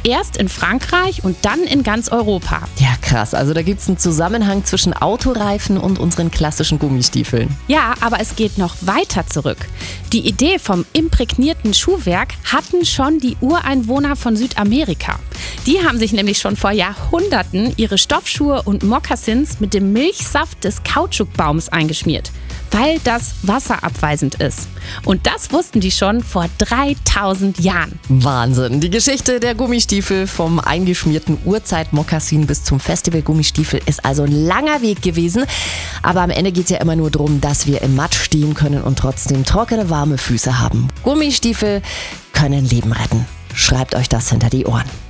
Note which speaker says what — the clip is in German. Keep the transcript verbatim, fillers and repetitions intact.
Speaker 1: erst in Frankreich und dann in ganz Europa.
Speaker 2: Ja, krass. Also da gibt es einen Zusammenhang zwischen Autoreifen und unseren klassischen Gummistiefeln.
Speaker 1: Ja, aber es geht noch weiter zurück. Die Idee vom imprägnierten Schuhwerk hatten schon die Ureinwohner von Südamerika. Die haben sich nämlich schon vor Jahrhunderten ihre Stoffschuhe und Mokassins mit dem Milchsaft des Kautschukbaums eingeschmiert, weil das wasserabweisend ist. Und das wussten die schon vor dreitausend Jahren.
Speaker 2: Wahnsinn. Die Geschichte der Gummistiefel vom eingeschmierten Urzeit-Mokassin bis zum Festival-Gummistiefel ist also ein langer Weg gewesen. Aber am Ende geht es ja immer nur darum, dass wir im Matsch stehen können und trotzdem trockene, warme Füße haben. Gummistiefel können Leben retten. Schreibt euch das hinter die Ohren.